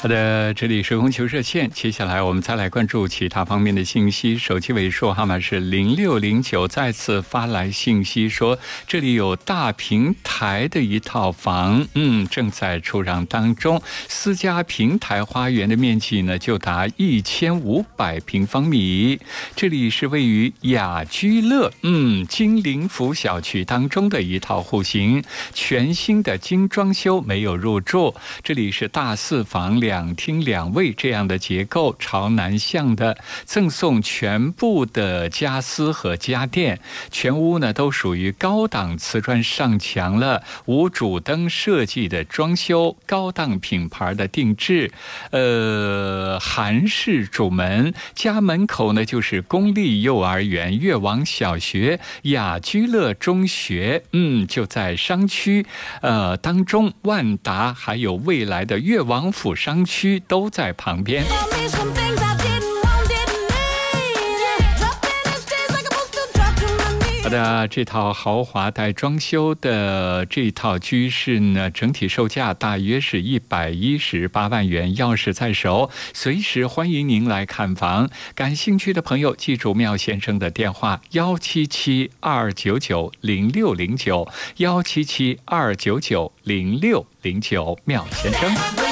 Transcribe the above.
好的，这里是红球热线，接下来我们再来关注其他方面的信息。手机尾数号码是0609，再次发来信息说，这里有大平台的一套房，正在出让当中。私家平台花园的面积呢，就达1500平方米。这里是位于雅居乐，金陵府小区当中的一套户型，全新的精装修，没有入住。这里是大4房2厅2卫这样的结构，朝南向的，赠送全部的家私和家电，全屋呢都属于高档瓷砖上墙了，无主灯设计的装修，高档品牌的定制，韩式主门，家门口呢就是公立幼儿园、悦王小学、雅居乐中学，就在商区当中，万达还有未来的悦王府商区都在旁边。好的，这套豪华带装修的这套居室呢，整体售价大约是118万元，钥匙在手，随时欢迎您来看房。感兴趣的朋友记住妙先生的电话177-299-0609，177-299-0609，妙先生。